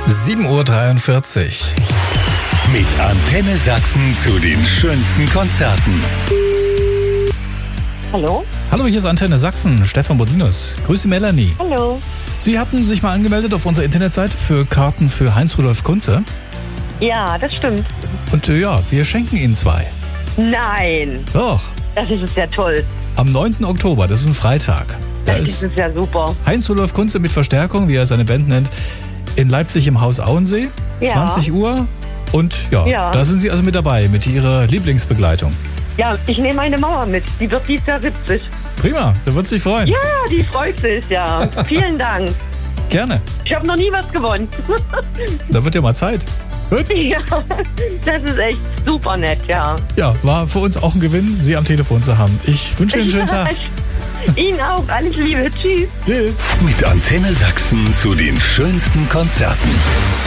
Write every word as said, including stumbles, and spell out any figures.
sieben Uhr dreiundvierzig. Mit Antenne Sachsen zu den schönsten Konzerten. Hallo? Hallo, hier ist Antenne Sachsen, Stefan Bodinus. Grüße Melanie. Hallo. Sie hatten sich mal angemeldet auf unserer Internetseite für Karten für Heinz-Rudolf Kunze. Ja, das stimmt. Und äh, ja, wir schenken Ihnen zwei. Nein, Doch, das ist ja toll. am neunten Oktober, das ist ein Freitag. Da Das ist ist ja super. Heinz-Rudolf Kunze mit Verstärkung, wie er seine Band nennt, in Leipzig im Haus Auensee. Ja. zwanzig Uhr. Und ja, Ja. da sind Sie also mit dabei, mit Ihrer Lieblingsbegleitung. Ja, ich nehme meine Mama mit. Die wird dieses Jahr siebzig. Prima, da wird sich freuen. Ja, die freut sich, ja. Vielen Dank. Gerne. Ich habe noch nie was gewonnen. Da wird ja mal Zeit. Gut? Ja, das ist echt super nett, ja. Ja, war für uns auch ein Gewinn, Sie am Telefon zu haben. Ich wünsche Ihnen einen schönen Tag. Ihnen auch. Alles Liebe. Tschüss. Tschüss. Mit Antenne Sachsen zu den schönsten Konzerten.